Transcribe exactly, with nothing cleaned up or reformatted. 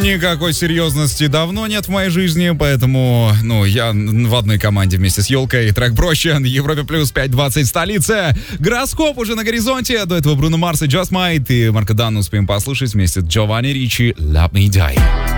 Никакой серьезности давно нет в моей жизни, поэтому, ну, я в одной команде вместе с Елкой. Трек прощен. Европе плюс пять двадцать, столица. Гороскоп уже на горизонте. До этого Бруно Марс и Just Might. И Марко Данн успеем послушать вместе с Джованни Ричи «Love Me Die».